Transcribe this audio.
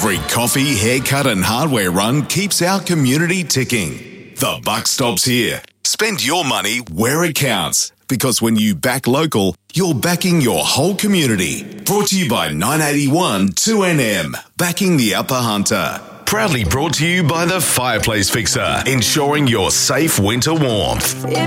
Every coffee, haircut and hardware run keeps our community ticking. The buck stops here. Spend your money where it counts. Because when you back local, you're backing your whole community. Brought to you by 981 2NM. Backing the Upper Hunter. Proudly brought to you by the Fireplace Fixer. Ensuring your safe winter warmth.